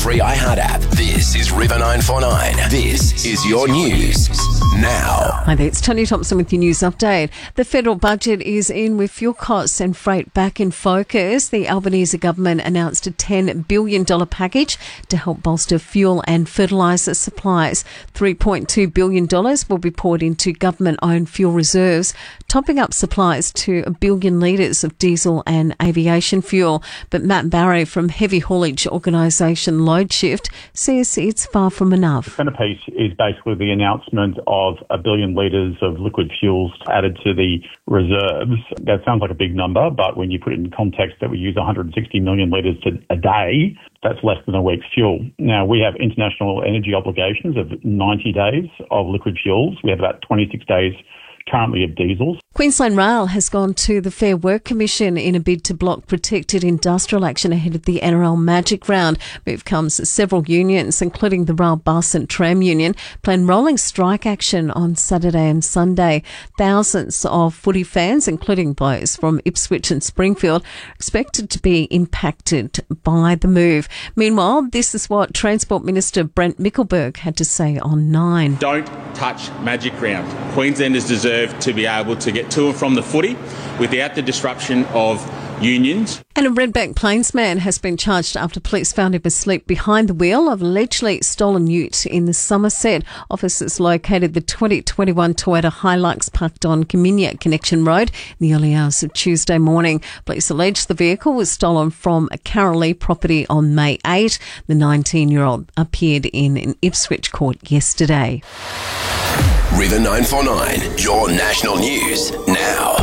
free iHeart app. This is River 949. This is your news now. Hi there, it's Tony Thompson with your news update. The federal budget is in with fuel costs and freight back in focus. The Albanese government announced a $10 billion package to help bolster fuel and fertiliser supplies. $3.2 billion will be poured into government-owned fuel reserves, topping up supplies to 1 billion litres of diesel and aviation fuel. But Matt Barry from heavy haulage organisation Loadshift says it's far from enough. The centrepiece is basically the announcement of 1 billion litres of liquid fuels added to the reserves. That sounds like a big number, but when you put it in context that we use 160 million litres a day, that's less than a week's fuel. Now, we have international energy obligations of 90 days of liquid fuels. We have about 26 days currently of diesels. Queensland Rail has gone to the Fair Work Commission in a bid to block protected industrial action ahead of the NRL Magic Round. Move comes as several unions, including the Rail Bus and Tram Union, plan rolling strike action on Saturday and Sunday. Thousands of footy fans, including those from Ipswich and Springfield, are expected to be impacted by the move. Meanwhile, this is what Transport Minister Brent Mickelberg had to say on 9. Don't touch Magic Round. Queenslanders deserve to be able to get to and from the footy without the disruption of unions. And a Redbank Plains man has been charged after police found him asleep behind the wheel of an allegedly stolen ute in the Somerset. Officers located the 2021 Toyota Hilux parked on Caminia Connection Road in the early hours of Tuesday morning. Police allege the vehicle was stolen from a Carolee property on May 8. The 19-year-old appeared in an Ipswich court yesterday. River 949, your national news now.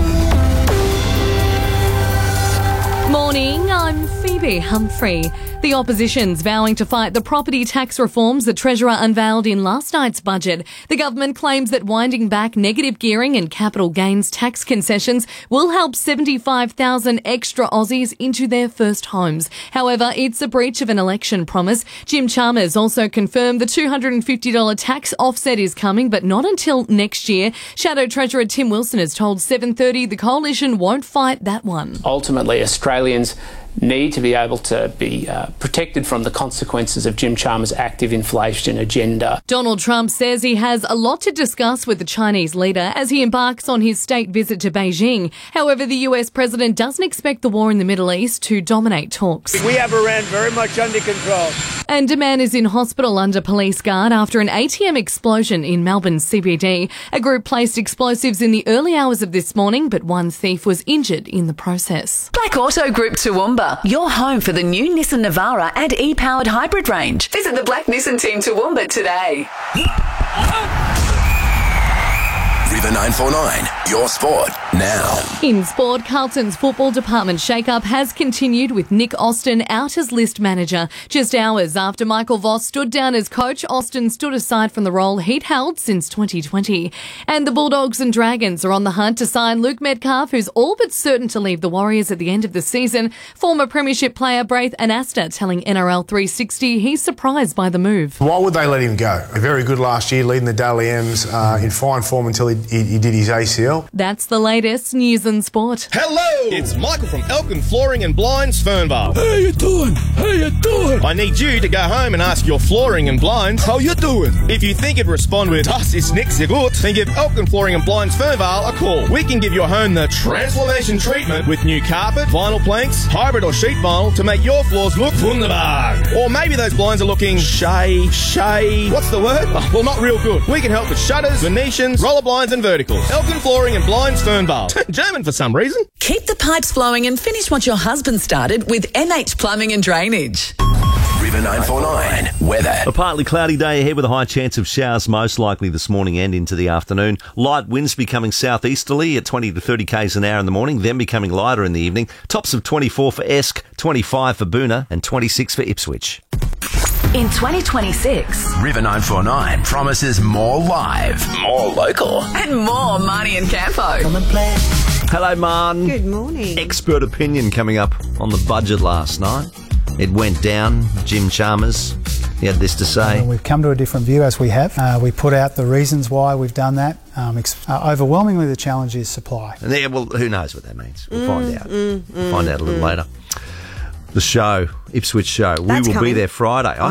Morning, I'm Phoebe Humphrey. The opposition's vowing to fight the property tax reforms the Treasurer unveiled in last night's budget. The government claims that winding back negative gearing and capital gains tax concessions will help 75,000 extra Aussies into their first homes. However, it's a breach of an election promise. Jim Chalmers also confirmed the $250 tax offset is coming, but not until next year. Shadow Treasurer Tim Wilson has told 7:30 the coalition won't fight that one. Ultimately, Australians need to be able to be protected from the consequences of Jim Chalmers' active inflation agenda. Donald Trump says he has a lot to discuss with the Chinese leader as he embarks on his state visit to Beijing. However, the US president doesn't expect the war in the Middle East to dominate talks. We have Iran very much under control. And a man is in hospital under police guard after an ATM explosion in Melbourne CBD. A group placed explosives in the early hours of this morning, but one thief was injured in the process. Black Auto Group Toowoomba, your home for the new Nissan Navara and e-powered hybrid range. Visit the Black Nissan team Toowoomba today. River 949, your sport now. In sport, Carlton's football department shake-up has continued with Nick Austin out as list manager. Just hours after Michael Voss stood down as coach, Austin stood aside from the role he'd held since 2020. And the Bulldogs and Dragons are on the hunt to sign Luke Metcalf, who's all but certain to leave the Warriors at the end of the season. Former premiership player Braith Anasta telling NRL 360 he's surprised by the move. Why would they let him go? Very good last year, leading the Daly M's in fine form until he did his ACL. That's the latest news and sport. Hello, it's Michael from Elkin Flooring and Blinds, Fernvale. How you doing? How you doing? I need you to go home and ask your flooring and blinds, how you doing? If you think it'd respond with, das ist nix sehr gut, then give Elkin Flooring and Blinds Fernvale a call. We can give your home the transformation treatment with new carpet, vinyl planks, hybrid or sheet vinyl to make your floors look wunderbar. Or maybe those blinds are looking what's the word? Oh, well, not real good. We can help with shutters, Venetians, roller blinds and verticals. Elkin Flooring and Blinds, Fernvale. German for some reason. Keep the pipes flowing and finish what your husband started with MH Plumbing and Drainage. River 949, weather. A partly cloudy day ahead with a high chance of showers most likely this morning and into the afternoon. Light winds becoming southeasterly at 20 to 30 k's an hour in the morning, then becoming lighter in the evening. Tops of 24 for Esk, 25 for Boonah and 26 for Ipswich. In 2026, River 949 promises more live, more local, and more Marnie and Campo. Hello, Marn. Good morning. Expert opinion coming up on the budget last night. It went down. Jim Chalmers, he had this to say. We've come to a different view as we have. We put out the reasons why we've done that. Overwhelmingly, the challenge is supply. And yeah, well, who knows what that means? We'll find out. We'll find out a little later. The show, Ipswich show. We will be there Friday.